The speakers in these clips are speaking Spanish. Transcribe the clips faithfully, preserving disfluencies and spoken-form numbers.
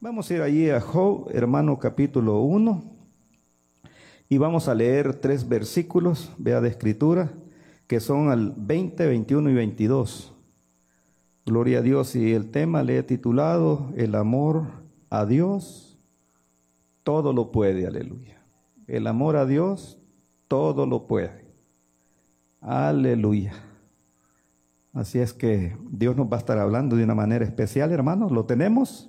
Vamos a ir allí a Job, hermano, capítulo uno, y vamos a leer tres versículos, vea, de escritura, que son al veinte, veintiuno y veintidós. Gloria a Dios. Y el tema le he titulado El amor a Dios, todo lo puede, aleluya. El amor a Dios, todo lo puede, aleluya. Así es que Dios nos va a estar hablando de una manera especial, hermanos. ¿Lo tenemos?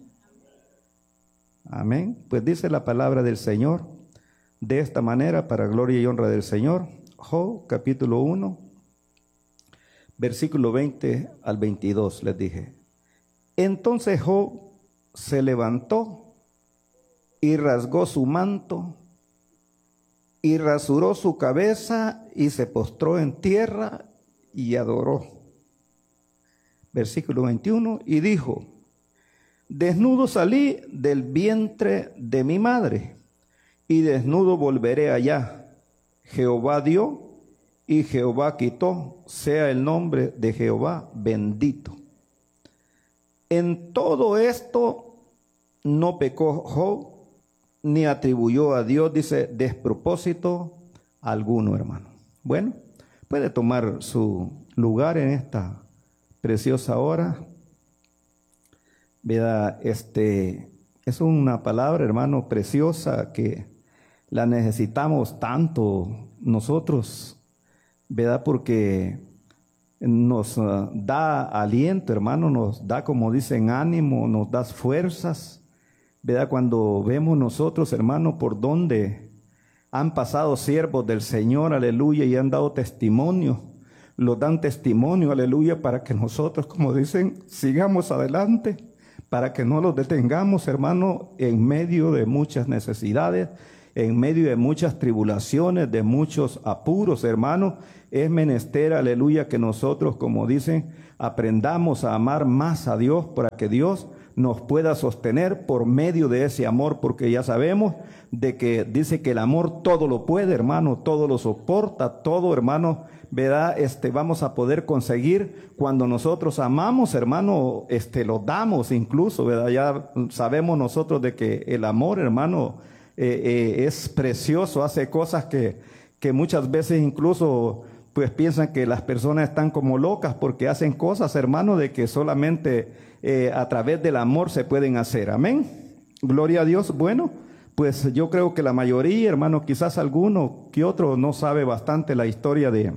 Amén. Pues dice la palabra del Señor de esta manera, para gloria y honra del Señor. Job, capítulo uno, versículo veinte al veintidós, les dije. Entonces Job se levantó y rasgó su manto y rasuró su cabeza y se postró en tierra y adoró. Versículo veintiuno, y dijo: desnudo salí del vientre de mi madre, y desnudo volveré allá. Jehová dio, y Jehová quitó, sea el nombre de Jehová bendito. En todo esto no pecó Job, ni atribuyó a Dios, dice, despropósito alguno, hermano. Bueno, puede tomar su lugar en esta preciosa hora. ¿Verdad? Este, es una palabra, hermano, preciosa, que la necesitamos tanto nosotros, ¿verdad? Porque nos uh, da aliento, hermano, nos da, como dicen, ánimo, nos da fuerzas, ¿verdad? Cuando vemos nosotros, hermano, por donde han pasado siervos del Señor, aleluya, y han dado testimonio, los dan testimonio, aleluya, para que nosotros, como dicen, sigamos adelante, para que no los detengamos, hermano, en medio de muchas necesidades, en medio de muchas tribulaciones, de muchos apuros, hermano. Es menester, aleluya, que nosotros, como dicen, aprendamos a amar más a Dios, para que Dios nos pueda sostener por medio de ese amor, porque ya sabemos de que dice que el amor todo lo puede, hermano, todo lo soporta, todo, hermano, ¿verdad? Este, vamos a poder conseguir cuando nosotros amamos, hermano, este, lo damos incluso, ¿verdad? Ya sabemos nosotros de que el amor, hermano, eh, eh, es precioso, hace cosas que, que muchas veces incluso pues piensan que las personas están como locas, porque hacen cosas, hermano, de que solamente eh, a través del amor se pueden hacer. Amén. Gloria a Dios. Bueno, pues yo creo que la mayoría, hermano, quizás alguno que otro no sabe bastante la historia de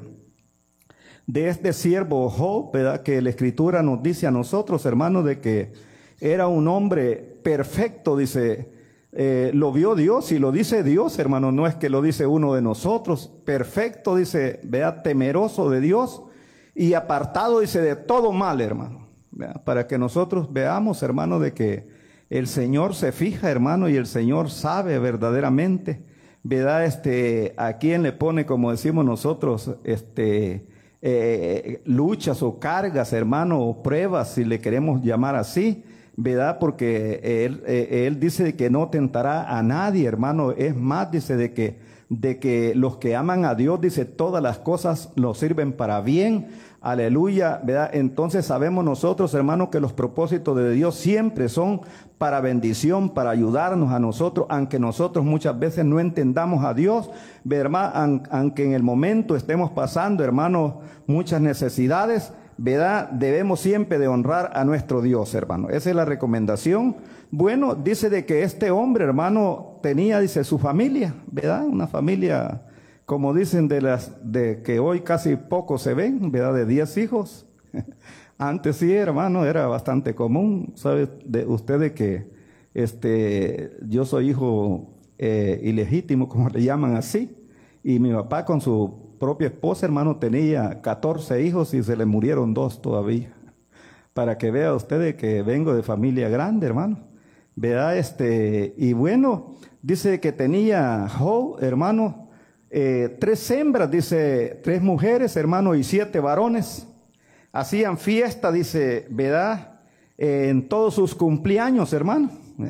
de este siervo Job, ¿verdad? Que la Escritura nos dice a nosotros, hermanos, de que era un hombre perfecto, dice, eh, lo vio Dios, y lo dice Dios, hermano, no es que lo dice uno de nosotros. Perfecto, dice, vea, temeroso de Dios y apartado, dice, de todo mal, hermano, ¿verdad? Para que nosotros veamos, hermano, de que el Señor se fija, hermano, y el Señor sabe verdaderamente, ¿verdad? Este, a quién le pone, como decimos nosotros, este, Eh, luchas o cargas, hermano, o pruebas, si le queremos llamar así, ¿verdad? Porque él, eh, él dice que no tentará a nadie, hermano. Es más, dice de que, de que los que aman a Dios, dice, todas las cosas nos sirven para bien, aleluya, ¿verdad? Entonces sabemos nosotros, hermano, que los propósitos de Dios siempre son para bendición, para ayudarnos a nosotros, aunque nosotros muchas veces no entendamos a Dios, ¿verdad? Aunque en el momento estemos pasando, hermano, muchas necesidades, ¿verdad? Debemos siempre de honrar a nuestro Dios, hermano. Esa es la recomendación. Bueno, dice de que este hombre, hermano, tenía, dice, su familia, ¿verdad? Una familia, como dicen, de las de que hoy casi poco se ven, ¿verdad? De diez hijos. Antes sí, hermano, era bastante común. ¿Sabe de ustedes que este, yo soy hijo eh, ilegítimo, como le llaman así? Y mi papá con su propia esposa, hermano, tenía catorce hijos y se le murieron dos todavía. Para que vea ustedes que vengo de familia grande, hermano. ¿Verdad? Este, y bueno, dice que tenía Job, hermano, eh, tres hembras, dice, tres mujeres, hermano, y siete varones. Hacían fiesta, dice, ¿verdad? Eh, en todos sus cumpleaños, hermano.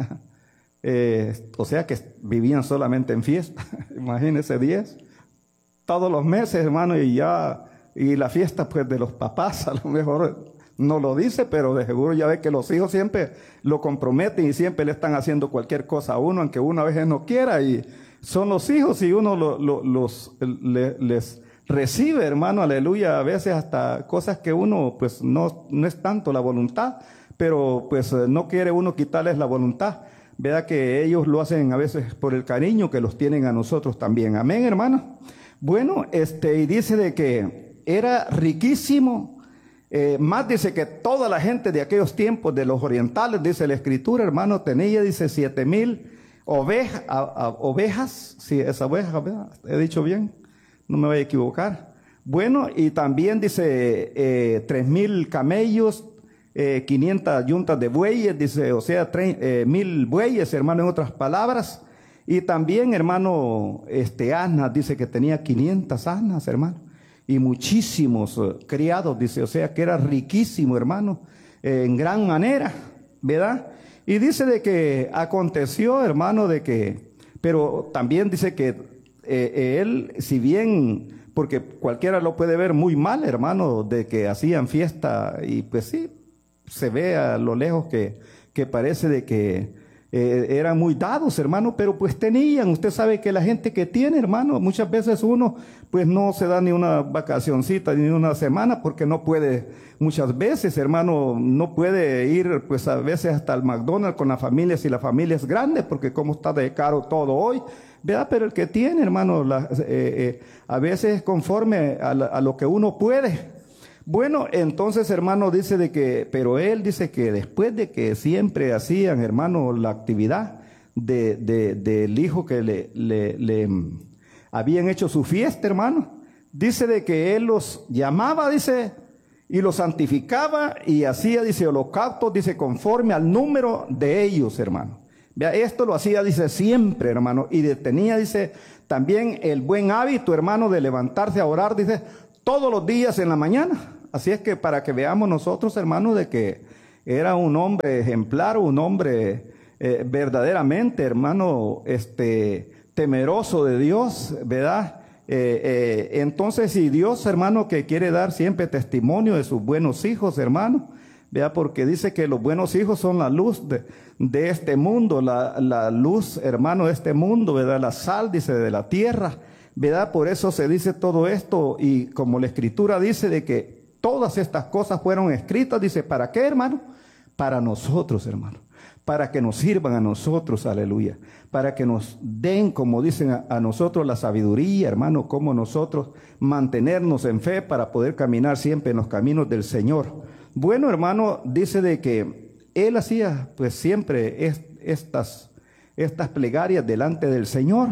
Eh, o sea que vivían solamente en fiesta. Imagínense, diez. Todos los meses, hermano, y ya, y la fiesta pues de los papás, a lo mejor no lo dice, pero de seguro ya ve que los hijos siempre lo comprometen y siempre le están haciendo cualquier cosa a uno, aunque uno a veces no quiera, y son los hijos y uno lo, lo, los, le, les recibe, hermano, aleluya, a veces hasta cosas que uno pues no, no es tanto la voluntad, pero pues no quiere uno quitarles la voluntad. Vea que ellos lo hacen a veces por el cariño que los tienen a nosotros también. Amén, hermano. Bueno, este, y dice de que era riquísimo, eh, más dice que toda la gente de aquellos tiempos, de los orientales, dice la escritura, hermano, tenía, dice, siete mil oveja, a, a, ovejas, sí, esa oveja, ¿verdad? He dicho bien, no me voy a equivocar. Bueno, y también dice, eh, tres mil camellos, Eh, quinientas yuntas de bueyes, dice, o sea, tre, eh, mil bueyes, hermano, en otras palabras. Y también, hermano, este, asnas, dice que tenía quinientas asnas, hermano. Y muchísimos uh, criados, dice, o sea, que era riquísimo, hermano, eh, en gran manera, ¿verdad? Y dice de que aconteció, hermano, de que, pero también dice que eh, él, si bien, porque cualquiera lo puede ver muy mal, hermano, de que hacían fiesta y pues sí, se ve a lo lejos que, que parece de que eh, eran muy dados, hermano, pero pues tenían, usted sabe que la gente que tiene, hermano, muchas veces uno pues no se da ni una vacacioncita ni una semana porque no puede, muchas veces, hermano, no puede ir pues a veces hasta el McDonald's con la familia si la familia es grande, porque como está de caro todo hoy, ¿verdad? Pero el que tiene, hermano, la, eh, eh, a veces conforme a, la, a lo que uno puede. Bueno, entonces, hermano, dice de que, pero él dice que después de que siempre hacían, hermano, la actividad de, de, del hijo que le, le, le um, habían hecho su fiesta, hermano, dice de que él los llamaba, dice, y los santificaba y hacía, dice, holocaustos, dice, conforme al número de ellos, hermano. Vea, esto lo hacía, dice, siempre, hermano, y tenía, dice, también el buen hábito, hermano, de levantarse a orar, dice, todos los días en la mañana. Así es que para que veamos nosotros, hermanos, de que era un hombre ejemplar, un hombre eh, verdaderamente, hermano, este, temeroso de Dios, ¿verdad? Eh, eh, entonces, si Dios, hermano, que quiere dar siempre testimonio de sus buenos hijos, hermano, ¿verdad? Porque dice que los buenos hijos son la luz de, de este mundo, la, la luz, hermano, de este mundo, ¿verdad? La sal, dice, de la tierra, ¿verdad? Por eso se dice todo esto, y como la escritura dice de que todas estas cosas fueron escritas, dice, ¿para qué, hermano? Para nosotros, hermano, para que nos sirvan a nosotros, aleluya, para que nos den, como dicen a, a nosotros, la sabiduría, hermano, como nosotros mantenernos en fe para poder caminar siempre en los caminos del Señor. Bueno, hermano, dice de que él hacía pues siempre es, estas, estas plegarias delante del Señor.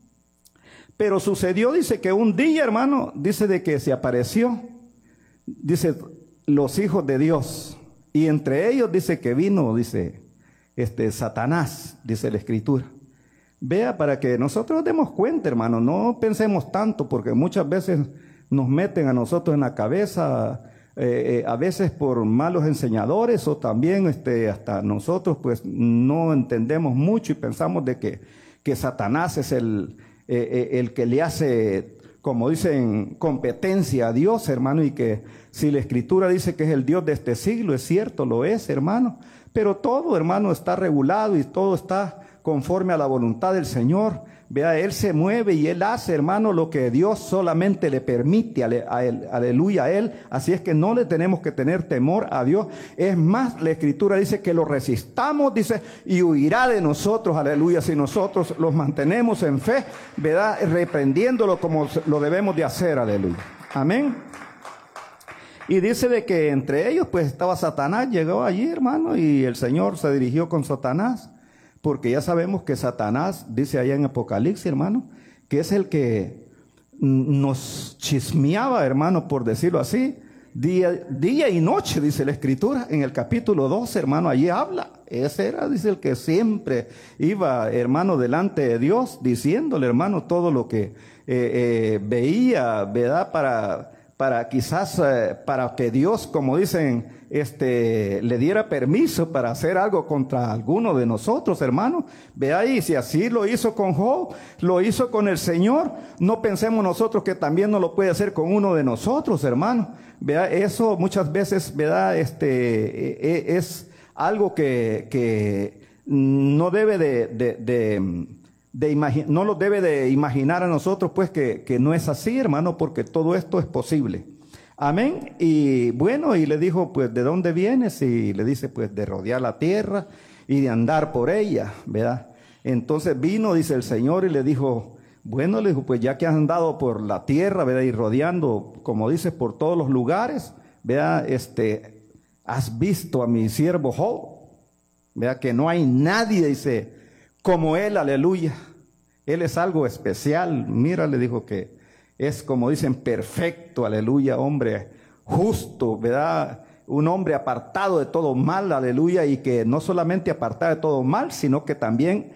Pero sucedió, dice, que un día, hermano, dice de que se apareció, dice, los hijos de Dios, y entre ellos dice que vino, dice, este, Satanás, dice la escritura. Vea, para que nosotros demos cuenta, hermano, no pensemos tanto, porque muchas veces nos meten a nosotros en la cabeza, eh, eh, a veces por malos enseñadores, o también este, hasta nosotros pues no entendemos mucho y pensamos de que, que Satanás es el, eh, eh, el que le hace, como dicen, competencia a Dios, hermano, y que si la escritura dice que es el Dios de este siglo, es cierto, lo es, hermano, pero todo, hermano, está regulado y todo está conforme a la voluntad del Señor. Vea, Él se mueve y Él hace, hermano, lo que Dios solamente le permite, a él, aleluya, a Él. Así es que no le tenemos que tener temor a Dios. Es más, la escritura dice que lo resistamos, dice, y huirá de nosotros, aleluya, si nosotros los mantenemos en fe, ¿verdad? Reprendiéndolo como lo debemos de hacer, aleluya. Amén. Y dice de que entre ellos pues estaba Satanás, llegó allí, hermano, y el Señor se dirigió con Satanás, porque ya sabemos que Satanás, dice allá en Apocalipsis, hermano, que es el que nos chismeaba, hermano, por decirlo así, día, día y noche, dice la escritura, en el capítulo doce, hermano, allí habla. Ese era, dice, el que siempre iba, hermano, delante de Dios, diciéndole, hermano, todo lo que eh, eh, veía, ¿verdad?, para... para quizás, eh, para que Dios, como dicen, este, le diera permiso para hacer algo contra alguno de nosotros, hermano. Ve ahí, si así lo hizo con Job, lo hizo con el Señor, no pensemos nosotros que también no lo puede hacer con uno de nosotros, hermano. Vea, eso muchas veces, ¿verdad? Este, es algo que, que no debe de, de, de, de imagi- no lo debe de imaginar a nosotros, pues que, que no es así, hermano, porque todo esto es posible. Amén. Y bueno, y le dijo, pues, ¿de dónde vienes? Y le dice, pues, de rodear la tierra y de andar por ella, ¿verdad? Entonces vino, dice el Señor, y le dijo, bueno, le dijo, pues ya que has andado por la tierra, ¿verdad? Y rodeando, como dices, por todos los lugares, ¿verdad? Este, has visto a mi siervo Job, ¿verdad? Que no hay nadie, dice, como él, aleluya. Él es algo especial. Mira, le dijo que es, como dicen, perfecto, aleluya, hombre justo, ¿verdad? Un hombre apartado de todo mal, aleluya, y que no solamente apartado de todo mal, sino que también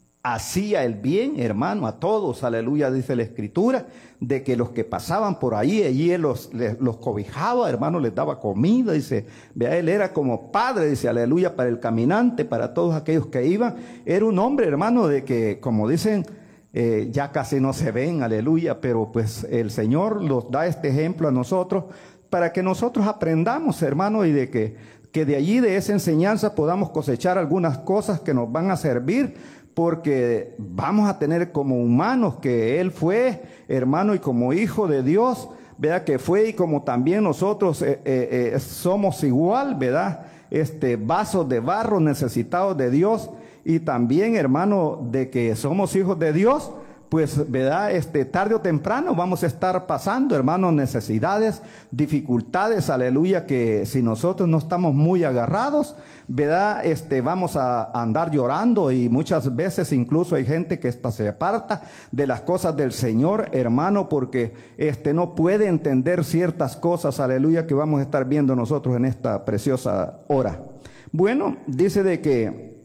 hacía el bien, hermano, a todos, aleluya, dice la Escritura, de que los que pasaban por ahí, allí él los, les, los cobijaba, hermano, les daba comida, dice, vea, él era como padre, dice, aleluya, para el caminante, para todos aquellos que iban. Era un hombre, hermano, de que, como dicen, eh, ya casi no se ven, aleluya, pero pues el Señor nos da este ejemplo a nosotros, para que nosotros aprendamos, hermano, y de que, que de allí, de esa enseñanza, podamos cosechar algunas cosas que nos van a servir, porque vamos a tener como humanos que él fue, hermano, y como hijo de Dios, ¿verdad? Que fue, y como también nosotros eh, eh, eh, somos igual, ¿verdad? Este, vasos de barro necesitados de Dios, y también, hermano, de que somos hijos de Dios, pues, ¿verdad? Este, tarde o temprano vamos a estar pasando, hermanos, necesidades, dificultades, aleluya, que si nosotros no estamos muy agarrados, ¿verdad? Este, vamos a andar llorando, y muchas veces incluso hay gente que hasta se aparta de las cosas del Señor, hermano, porque este, no puede entender ciertas cosas, aleluya, que vamos a estar viendo nosotros en esta preciosa hora. Bueno, dice de que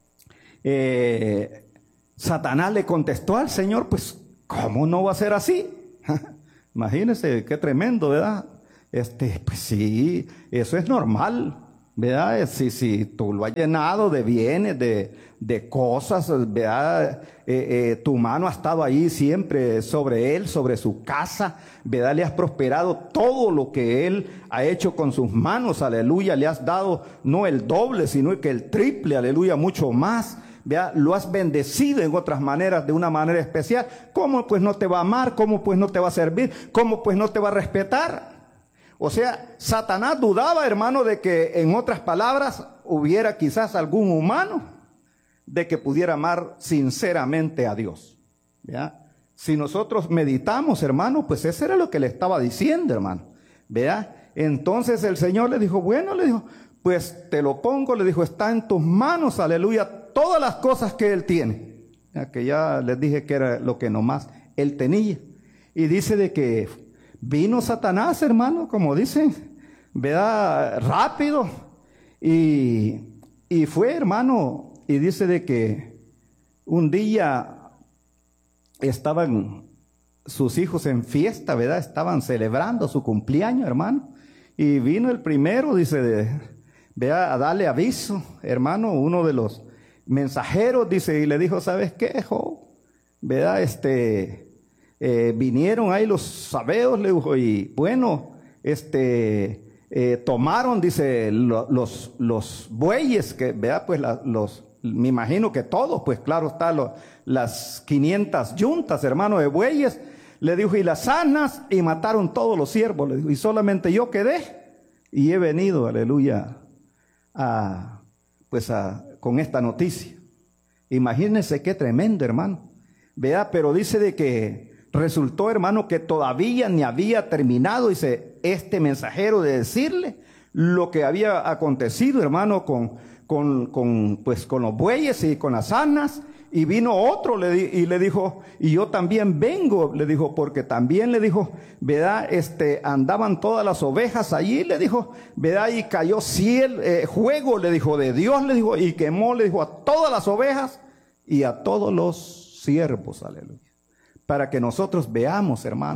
eh, Satanás le contestó al Señor, pues, ¿cómo no va a ser así? Imagínense, qué tremendo, ¿verdad? Este, pues sí, eso es normal, ¿verdad? Si, si tú lo has llenado de bienes, de, de cosas, ¿verdad? Eh, eh, tu mano ha estado ahí siempre sobre él, sobre su casa, ¿verdad? Le has prosperado todo lo que él ha hecho con sus manos, aleluya. Le has dado no el doble, sino que el triple, aleluya, mucho más. ¿Vea? Lo has bendecido en otras maneras, de una manera especial. ¿Cómo pues no te va a amar? ¿Cómo pues no te va a servir? ¿Cómo pues no te va a respetar? O sea, Satanás dudaba, hermano, de que, en otras palabras, hubiera quizás algún humano de que pudiera amar sinceramente a Dios. ¿Vea? Si nosotros meditamos, hermano, pues eso era lo que le estaba diciendo, hermano. ¿Vea? Entonces el Señor le dijo, bueno, le dijo, pues te lo pongo, le dijo, está en tus manos, aleluya, todas las cosas que él tiene. Ya que ya les dije que era lo que nomás él tenía. Y dice de que vino Satanás, hermano, como dicen, ¿verdad? Rápido. Y, y fue, hermano, y dice de que un día estaban sus hijos en fiesta, ¿verdad? Estaban celebrando su cumpleaños, hermano. Y vino el primero, dice, de, vea, a darle aviso, hermano, uno de los mensajeros, dice, y le dijo, ¿sabes qué, Job? ¿Verdad? Este, eh, vinieron ahí los sabeos, le dijo, y bueno, este, eh, tomaron, dice, lo, los, los bueyes, que, ¿verdad? Pues la, los, me imagino que todos, pues claro está, lo, las quinientas yuntas, hermano, de bueyes, le dijo, y las asnas, y mataron todos los siervos, le dijo, y solamente yo quedé, y he venido, aleluya, a, pues a, con esta noticia. Imagínense qué tremendo, hermano. Vea, pero dice de que resultó, hermano, que todavía ni había terminado, dice, este mensajero de decirle lo que había acontecido, hermano, con, con, con, pues, con los bueyes y con las asnas. Y vino otro le di, y le dijo, y yo también vengo, le dijo, porque también le dijo, ¿verdad? Este, andaban todas las ovejas allí, le dijo, ¿verdad? Y cayó cielo, eh, fuego, le dijo, de Dios, le dijo, y quemó, le dijo, a todas las ovejas y a todos los siervos, aleluya. Para que nosotros veamos, hermano,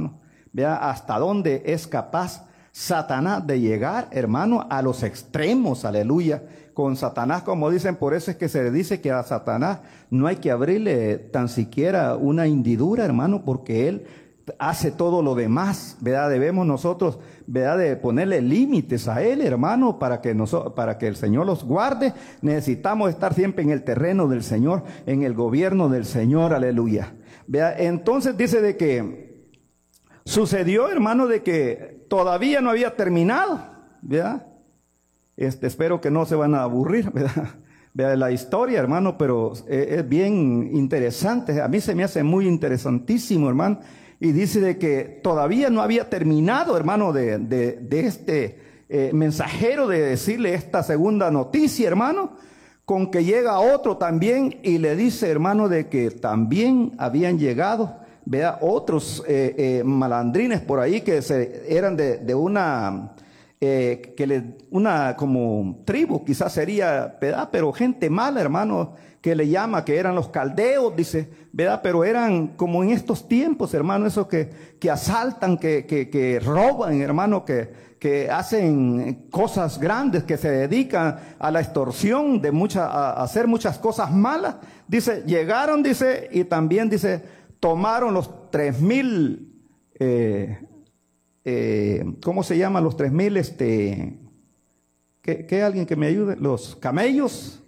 Vea hasta dónde es capaz Satanás de llegar, hermano, a los extremos, aleluya. Con Satanás, como dicen, por eso es que se dice que a Satanás no hay que abrirle tan siquiera una hendidura, hermano, porque él hace todo lo demás, ¿verdad? Debemos nosotros, ¿verdad?, de ponerle límites a él, hermano, para que nosotros, para que el Señor los guarde. Necesitamos estar siempre en el terreno del Señor, en el gobierno del Señor, aleluya. ¿Verdad? Entonces dice de que sucedió, hermano, de que todavía no había terminado, ¿verdad? Este, espero que no se van a aburrir, ¿verdad? ¿Verdad? La historia, hermano, pero es bien interesante. A mí se me hace muy interesantísimo, hermano. Y dice de que todavía no había terminado, hermano, de, de, de este eh, mensajero de decirle esta segunda noticia, hermano, con que llega otro también y le dice, hermano, de que también habían llegado, vea, otros eh, eh, malandrines por ahí que se, eran de, de una, eh, que le, una como tribu, quizás sería, ¿verdad? Pero gente mala, hermano, que le llama, que eran los caldeos, dice, ¿verdad? Pero eran como en estos tiempos, hermano, esos que, que asaltan, que, que, que roban, hermano, que, que hacen cosas grandes, que se dedican a la extorsión, de mucha, a, a hacer muchas cosas malas. Dice, llegaron, dice, y también dice, tomaron los tres mil, eh, eh, ¿cómo se llaman los tres mil? Este, ¿qué, qué alguien que me ayude? Los camellos.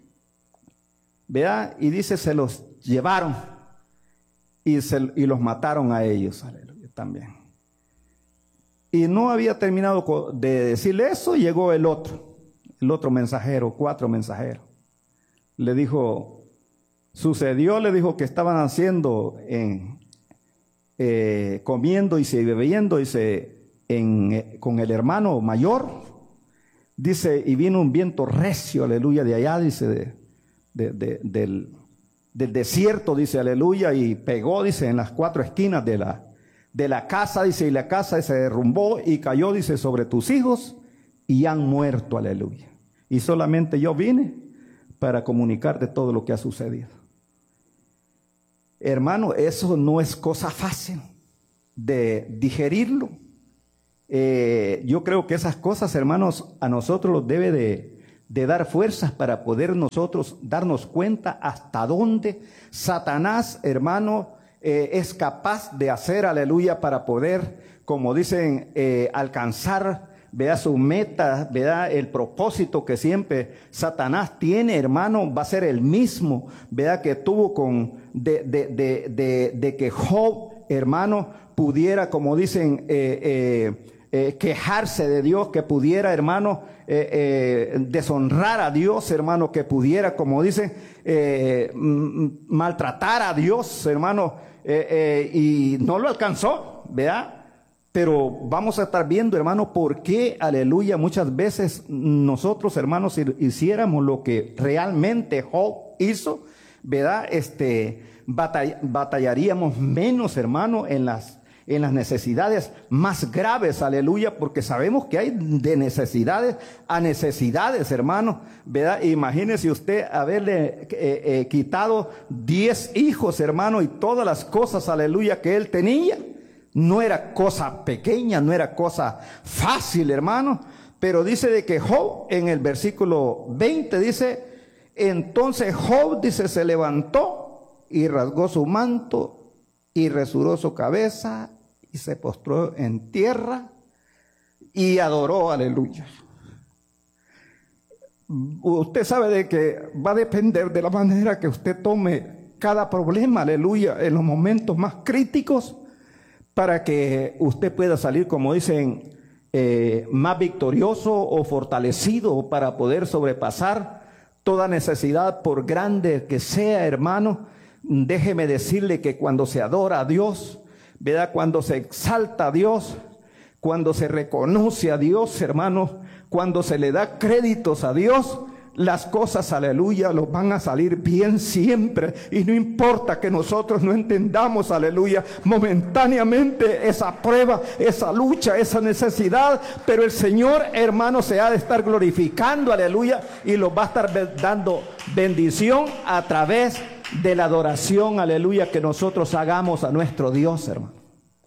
Vea, y dice, se los llevaron y, se, y los mataron a ellos, aleluya, también. Y no había terminado de decirle eso, llegó el otro, el otro mensajero, cuatro mensajeros. Le dijo, sucedió, le dijo que estaban haciendo, en, eh, comiendo y se bebiendo, dice, en, eh, con el hermano mayor, dice, y vino un viento recio, aleluya, de allá, dice, de... De, de, del, del desierto, dice, aleluya, y pegó, dice, en las cuatro esquinas de la, de la casa, dice, y la casa se derrumbó y cayó, dice, sobre tus hijos y han muerto, aleluya. Y solamente yo vine para comunicarte todo lo que ha sucedido. Hermano, eso no es cosa fácil de digerirlo. Eh, yo creo que esas cosas, hermanos, a nosotros los debe de de dar fuerzas para poder nosotros darnos cuenta hasta dónde Satanás, hermano, eh, es capaz de hacer, aleluya, para poder, como dicen, eh, alcanzar, vea, su meta, vea, el propósito que siempre Satanás tiene, hermano, va a ser el mismo, vea, que tuvo con, de, de, de, de, de que Job, hermano, pudiera, como dicen, eh, eh, Eh, quejarse de Dios, que pudiera, hermano, eh, eh, deshonrar a Dios, hermano, que pudiera, como dice, eh, maltratar a Dios, hermano, eh, eh, y no lo alcanzó, ¿verdad? Pero vamos a estar viendo, hermano, por qué, aleluya, muchas veces nosotros, hermanos, si hiciéramos lo que realmente Job hizo, ¿verdad? Este, batall- batallaríamos menos, hermano, en las en las necesidades más graves, aleluya, porque sabemos que hay de necesidades a necesidades, hermano, ¿verdad? Imagínese usted haberle eh, eh, quitado diez hijos, hermano, y todas las cosas, aleluya, que él tenía. No era cosa pequeña, no era cosa fácil, hermano, pero dice de que Job, en el versículo veinte, dice, entonces Job, dice, se levantó y rasgó su manto y resuró su cabeza y se postró en tierra y adoró, aleluya. Usted sabe de que va a depender de la manera que usted tome cada problema, aleluya, en los momentos más críticos, para que usted pueda salir, como dicen, eh, más victorioso o fortalecido para poder sobrepasar toda necesidad, por grande que sea, hermano. Déjeme decirle que cuando se adora a Dios, ¿verdad? Cuando se exalta a Dios, cuando se reconoce a Dios, hermano, cuando se le da créditos a Dios, las cosas, aleluya, los van a salir bien siempre. Y no importa que nosotros no entendamos, aleluya, momentáneamente esa prueba, esa lucha, esa necesidad, pero el Señor, hermano, se ha de estar glorificando, aleluya, y los va a estar dando bendición a través de la adoración, aleluya, que nosotros hagamos a nuestro Dios, hermano.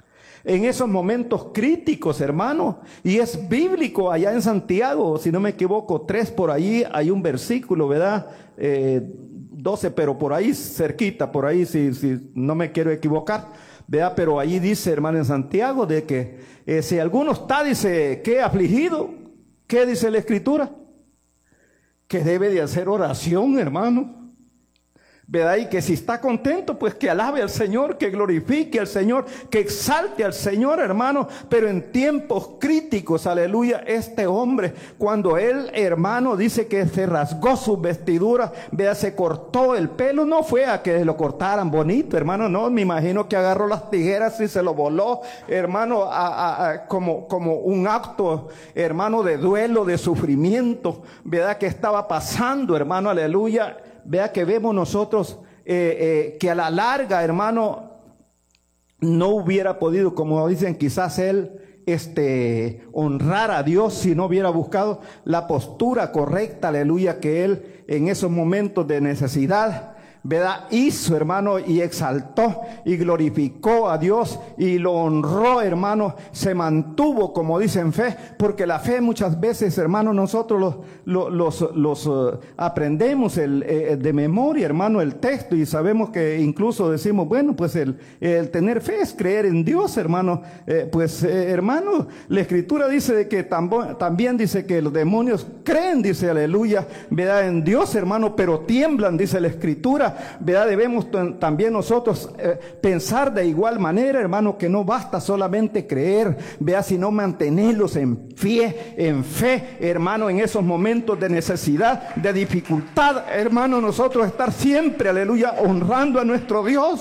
en esos momentos críticos, hermano, y es bíblico allá en Santiago, si no me equivoco, tres por allí hay un versículo, ¿verdad? Eh, doce, pero por ahí cerquita, por ahí, si, si no me quiero equivocar, ¿verdad? Pero allí dice, hermano, en Santiago, de que eh, si alguno está, dice, ¿qué afligido? ¿Qué dice la Escritura? Que debe de hacer oración, hermano. ¿Verdad? Y que si está contento, pues que alabe al Señor, que glorifique al Señor, que exalte al Señor, hermano. Pero en tiempos críticos, aleluya, este hombre, cuando él, hermano, dice que se rasgó sus vestiduras, vea, se cortó el pelo, no fue a que lo cortaran bonito, hermano, no, me imagino que agarró las tijeras y se lo voló, hermano, a, a, a, como, como un acto, hermano, de duelo, de sufrimiento, verdad, que estaba pasando, hermano, aleluya. Vea que vemos nosotros eh, eh, que a la larga, hermano, no hubiera podido, como dicen, quizás él este, honrar a Dios si no hubiera buscado la postura correcta, aleluya, que él en esos momentos de necesidad, ¿verdad? Hizo, hermano, y exaltó y glorificó a Dios y lo honró, hermano, se mantuvo, como dicen, fe, porque la fe muchas veces, hermano, nosotros los, los, los, los uh, aprendemos el, eh, de memoria, hermano, el texto, y sabemos que incluso decimos, bueno, pues el, el tener fe es creer en Dios, hermano, eh, pues eh, hermano, la Escritura dice de que tambo, también dice que los demonios creen, dice, aleluya, ¿verdad? En Dios, hermano, pero tiemblan, dice la Escritura. ¿Verdad? Debemos también nosotros eh, pensar de igual manera, hermano, que no basta solamente creer, vea, sino mantenerlos en fe, en fe, hermano, en esos momentos de necesidad, de dificultad, hermano, nosotros estar siempre, aleluya, honrando a nuestro Dios.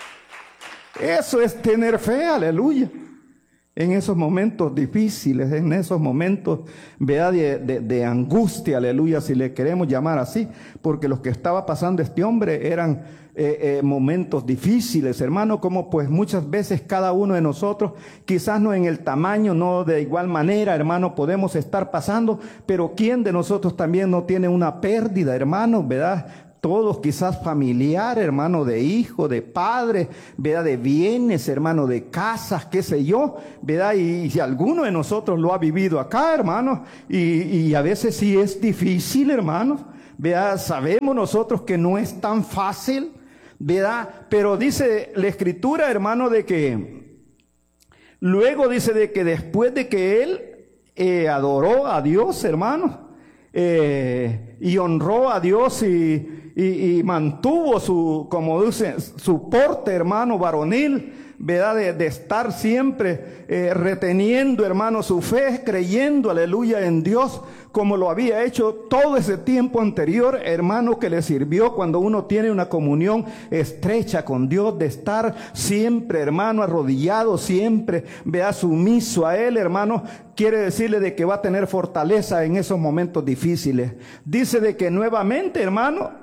Eso es tener fe, aleluya. En esos momentos difíciles, en esos momentos, vea, de, de, de angustia, aleluya, si le queremos llamar así, porque lo que estaba pasando este hombre eran eh, eh, momentos difíciles, hermano, como pues muchas veces cada uno de nosotros, quizás no en el tamaño, no de igual manera, hermano, podemos estar pasando, pero ¿quién de nosotros también no tiene una pérdida, hermano, verdad? Todos quizás familiar, hermano, de hijo, de padre, ¿verdad? De bienes, hermano, de casas, qué sé yo, ¿verdad? Y, y alguno de nosotros lo ha vivido acá, hermano, y, y a veces sí es difícil, hermano, ¿verdad? Sabemos nosotros que no es tan fácil, ¿verdad? Pero dice la Escritura, hermano, de que, luego dice de que después de que él eh, adoró a Dios, hermano, eh, y honró a Dios y Y, y mantuvo su, como dice, su porte, hermano, varonil, ¿verdad? De, de estar siempre eh, reteniendo, hermano, su fe, creyendo, aleluya, en Dios, como lo había hecho todo ese tiempo anterior, hermano, que le sirvió cuando uno tiene una comunión estrecha con Dios, de estar siempre, hermano, arrodillado, siempre, vea, sumiso a Él, hermano, quiere decirle de que va a tener fortaleza en esos momentos difíciles. Dice de que nuevamente, hermano,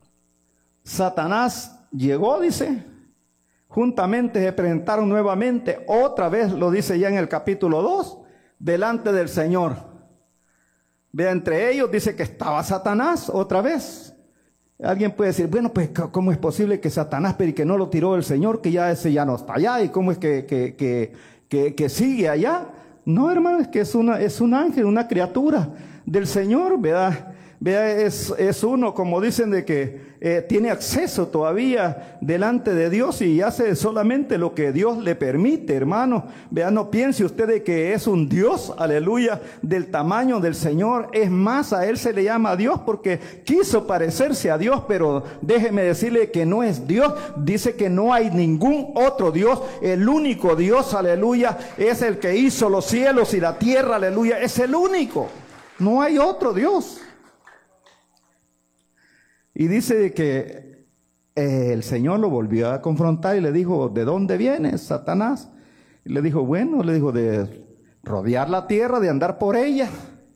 Satanás llegó, dice, juntamente se presentaron nuevamente, otra vez lo dice ya en el capítulo dos, delante del Señor. Vea, entre ellos dice que estaba Satanás otra vez. Alguien puede decir, bueno, pues ¿cómo es posible que Satanás, pero y que no lo tiró el Señor, que ya ese ya no está allá, y cómo es que, que, que, que, que sigue allá? No, hermano, es que es, una, es un ángel, una criatura del Señor, ¿verdad? Vea, es, es uno, como dicen, de que eh, tiene acceso todavía delante de Dios y hace solamente lo que Dios le permite, hermano. Vea, no piense usted de que es un Dios, aleluya, del tamaño del Señor. Es más, a Él se le llama Dios porque quiso parecerse a Dios, pero déjeme decirle que no es Dios. Dice que no hay ningún otro Dios. El único Dios, aleluya, es el que hizo los cielos y la tierra, aleluya. Es el único. No hay otro Dios. Y dice que eh, el Señor lo volvió a confrontar y le dijo, ¿de dónde vienes, Satanás? Y le dijo, bueno, le dijo, de rodear la tierra, de andar por ella.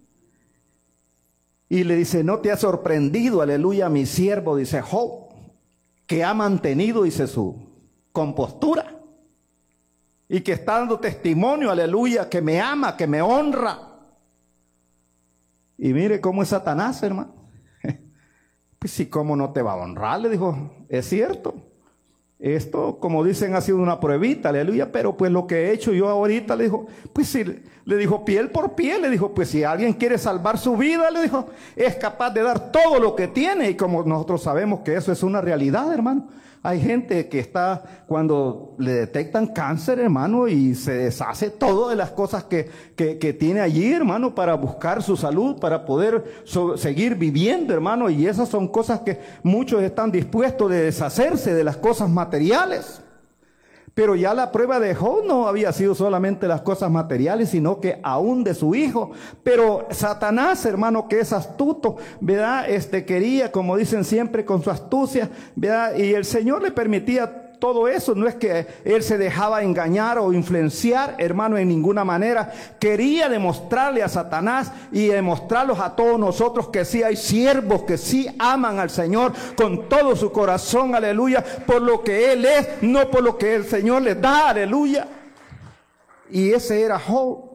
Y le dice, ¿no te ha sorprendido, aleluya, mi siervo? Dice, Job, que ha mantenido, dice, su compostura. Y que está dando testimonio, aleluya, que me ama, que me honra. Y mire cómo es Satanás, hermano. Pues sí, ¿cómo no te va a honrar? Le dijo, es cierto. esto, como dicen, ha sido una pruebita, aleluya, pero pues lo que he hecho yo ahorita, le dijo, pues si, le dijo piel por piel, le dijo, pues si alguien quiere salvar su vida, le dijo, es capaz de dar todo lo que tiene, y como nosotros sabemos que eso es una realidad, hermano. Hay gente que está, cuando le detectan cáncer, hermano, y se deshace todo de las cosas que, que, que tiene allí, hermano, para buscar su salud, para poder so, seguir viviendo, hermano. Y esas son cosas que muchos están dispuestos de deshacerse de las cosas materiales. Pero ya la prueba de Job no había sido solamente las cosas materiales, sino que aún de su hijo. Pero Satanás, hermano, que es astuto, ¿verdad? Este quería, como dicen siempre, con su astucia, ¿verdad? Y el Señor le permitía todo eso. No es que él se dejaba engañar o influenciar, hermano, en ninguna manera. Quería demostrarle a Satanás y demostrarlos a todos nosotros que sí hay siervos que sí aman al Señor con todo su corazón, aleluya, por lo que Él es, no por lo que el Señor les da, aleluya. Y ese era Job.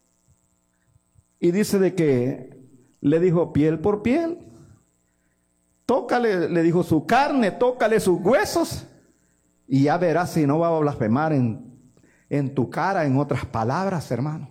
Y dice de que le dijo piel por piel. Tócale, le dijo su carne, tócale sus huesos. Y ya verás si no va a blasfemar en, en tu cara, en otras palabras, hermano.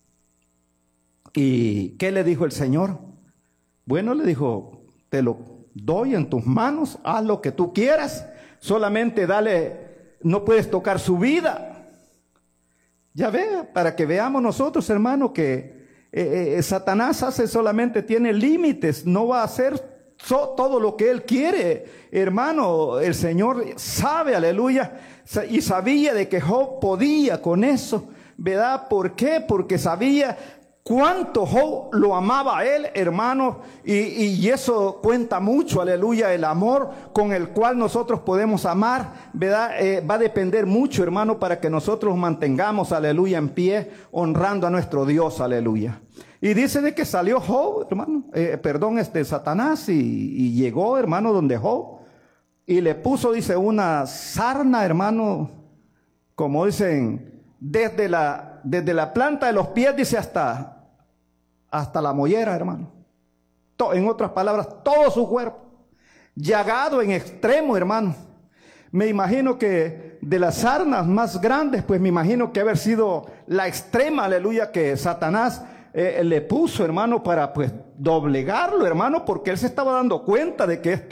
¿Y qué le dijo el Señor? Bueno, le dijo, te lo doy en tus manos, haz lo que tú quieras, solamente dale, no puedes tocar su vida. Ya vea, para que veamos nosotros, hermano, que eh, eh, Satanás hace solamente, tiene límites, no va a hacer So, todo lo que él quiere, hermano. El Señor sabe, aleluya, y sabía de que Job podía con eso, ¿verdad? ¿Por qué? Porque sabía cuánto Job lo amaba a él, hermano, y, y eso cuenta mucho, aleluya. El amor con el cual nosotros podemos amar, ¿verdad? Eh, va a depender mucho, hermano, para que nosotros mantengamos, aleluya, en pie, honrando a nuestro Dios, aleluya. Y dice de que salió Job, hermano, eh, perdón, este Satanás, y, y llegó, hermano, donde Job, y le puso, dice, una sarna, hermano, como dicen, desde la, desde la planta de los pies, dice, hasta, hasta la mollera, hermano. To, en otras palabras, todo su cuerpo, llagado en extremo, hermano. Me imagino que de las sarnas más grandes, pues me imagino que haber sido la extrema, aleluya, que Satanás Eh, le puso, hermano, para pues doblegarlo, hermano, porque él se estaba dando cuenta de que este